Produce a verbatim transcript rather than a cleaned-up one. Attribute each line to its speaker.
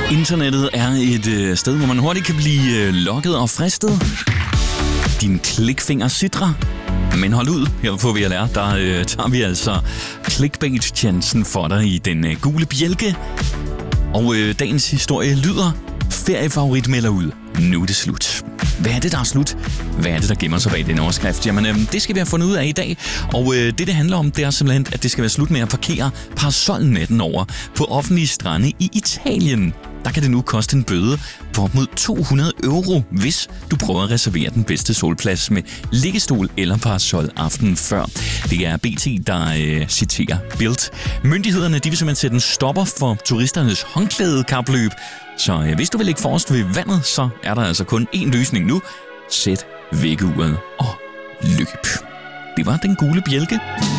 Speaker 1: Internettet er et øh, sted, hvor man hurtigt kan blive øh, lokket og fristet. Din klikfinger sidrer. Men hold ud, her får vi at lære, der øh, tager vi altså clickbait-chancen for dig i den øh, gule bjælke. Og øh, dagens historie lyder: feriefavorit melder ud. Nu er det slut. Hvad er det, der er slut? Hvad er det, der gemmer sig bag den overskrift? Jamen, øh, det skal vi have fundet ud af i dag. Og øh, det, det handler om, det er simpelthen, at det skal være slut med at parkere parasollen natten over på offentlige strande i Italien. Der kan det nu koste en bøde på op mod to hundrede euro, hvis du prøver at reservere den bedste solplads med liggestol eller parasol aftenen før. Det er B T, der øh, citerer Bild. Myndighederne de vil simpelthen sætte en stopper for turisternes håndklædekapløb. Så øh, hvis du vil ligge forrest ved vandet, så er der altså kun én løsning nu. Sæt vækkeuret og løb. Det var den gule bjælke.